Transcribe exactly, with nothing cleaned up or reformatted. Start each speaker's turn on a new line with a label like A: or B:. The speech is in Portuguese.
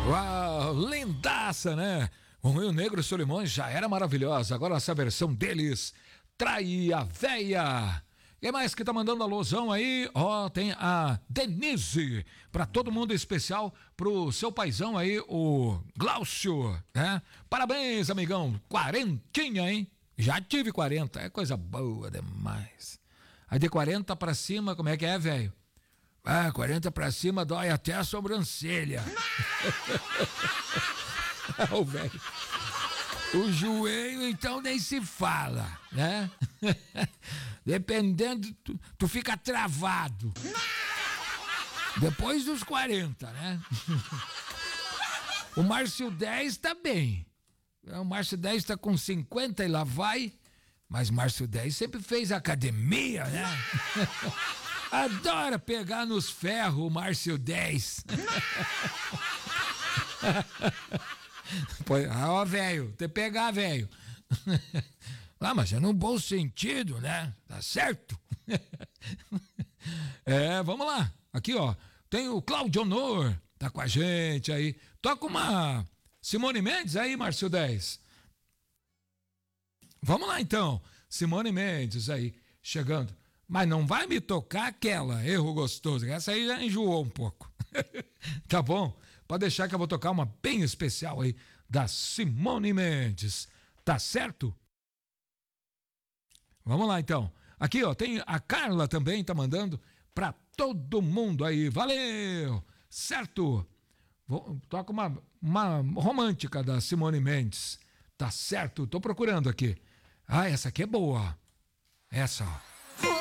A: Uau, lindaça, né? O Rio Negro e Solimões já era maravilhosa. Agora essa versão deles, Trai a Véia. Quem mais que tá mandando alusão aí? Ó, oh, tem a Denise, pra todo mundo especial, pro seu paizão aí, o Glaucio, né? Parabéns, amigão, quarentinha, hein? Já tive quarenta, é coisa boa demais. Aí de quarenta pra cima, como é que é, velho? Ah, quarenta pra cima dói até a sobrancelha. O velho. O joelho, então, nem se fala, né? Dependendo, tu, tu fica travado. Depois dos quarenta, né? O Márcio dez tá bem. O Márcio dez tá com cinquenta e lá vai. Mas Márcio dez sempre fez academia, né? Adora pegar nos ferros o Márcio dez. Ó, velho, te pegar, velho. Ah, mas é no bom sentido, né? Tá certo? É, vamos lá. Aqui, ó, tem o Cláudio Honor, tá com a gente aí. Toca uma Simone Mendes aí, Márcio dez. Vamos lá, então. Simone Mendes aí, chegando. Mas não vai me tocar aquela, erro gostoso. Essa aí já enjoou um pouco. Tá bom? Pode deixar que eu vou tocar uma bem especial aí, da Simone Mendes. Tá certo? Vamos lá, então. Aqui, ó, tem a Carla também, tá mandando pra todo mundo aí. Valeu! Certo? Vou, toca uma, uma romântica da Simone Mendes. Tá certo? Tô procurando aqui. Ah, essa aqui é boa. Essa, ó.